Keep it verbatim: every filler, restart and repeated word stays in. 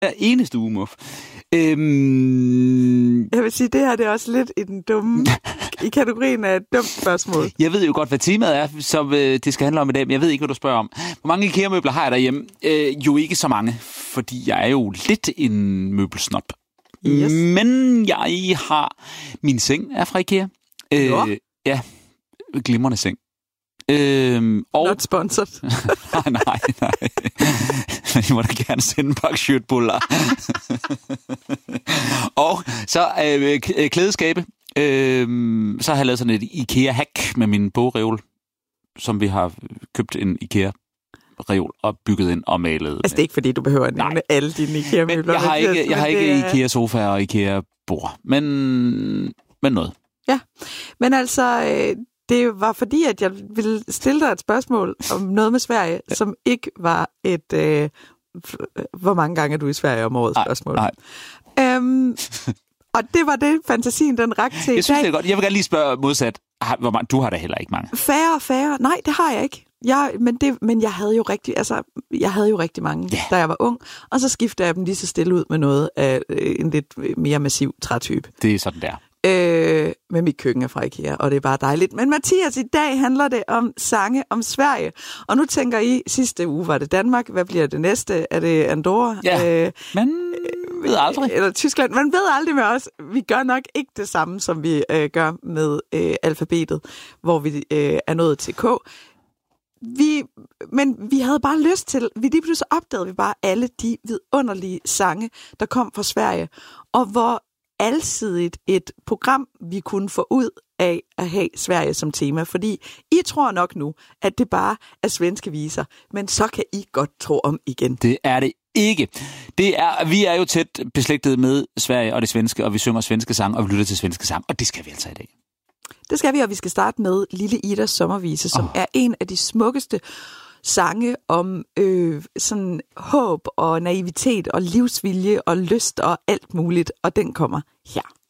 Hver eneste uge, Muff. Øhm... Jeg vil sige, det her det er også lidt i den dumme, i kategorien af et dumt spørgsmål. Jeg ved jo godt, hvad temaet er, som øh, det skal handle om i dag, men jeg ved ikke, hvad du spørger om. Hvor mange IKEA-møbler har jeg derhjemme? Øh, jo ikke så mange, fordi jeg er jo lidt en møbelsnop. Yes. Men jeg har... Min seng er fra IKEA. Øh, ja, glimrende seng. Øhm, og... Not sponsored. nej, nej, nej. Men I må da gerne sende en pakke shirtbuller. Og så øh, klædeskabe. Øh, så har jeg lavet sådan et IKEA-hack med min bogreol, som vi har købt en IKEA-reol og bygget ind og malet. Altså det er ikke fordi, du behøver at nævne alle dine IKEA-møbler. Jeg har ikke, jeg har ikke IKEA-sofaer og IKEA-bord, men, men noget. Ja, men altså... Øh... Det var fordi, at jeg ville stille dig et spørgsmål om noget med Sverige, ja. Som ikke var et, øh, hvor mange gange er du i Sverige om året spørgsmål. Nej, nej. Øhm, og det var det, fantasien den rakte til. Jeg synes, det er godt. Jeg vil gerne lige spørge modsat. Hvor mange? Du har da heller ikke mange. Færre og færre. Nej, det har jeg ikke. Jeg, men, det, men jeg havde jo rigtig, altså, jeg havde jo rigtig mange, yeah. da jeg var ung. Og så skiftede jeg dem lige så stille ud med noget af en lidt mere massiv trætype. Det er sådan der. Øh, med mit køkken er fra IKEA, og det er bare dejligt. Men Mathias, i dag handler det om sange om Sverige. Og nu tænker I, sidste uge var det Danmark. Hvad bliver det næste? Er det Andorra? Ja, øh, man ved aldrig. Eller Tyskland. Man ved aldrig med os. Vi gør nok ikke det samme, som vi øh, gør med øh, alfabetet, hvor vi øh, er nået til K. Vi, men vi havde bare lyst til, vi lige pludselig opdagede vi bare alle de vidunderlige sange, der kom fra Sverige, og hvor alsidigt et program, vi kunne få ud af at have Sverige som tema. Fordi I tror nok nu, at det bare er svenske viser, men så kan I godt tro om igen. Det er det ikke. Det er, vi er jo tæt beslægtet med Sverige og det svenske, og vi synger svenske sange, og vi lytter til svenske sange, og det skal vi altså i dag. Det skal vi, og vi skal starte med Lille Idas sommervise, som oh. er en af de smukkeste sange om øh, sådan håb og naivitet og livsvilje og lyst og alt muligt, og den kommer her.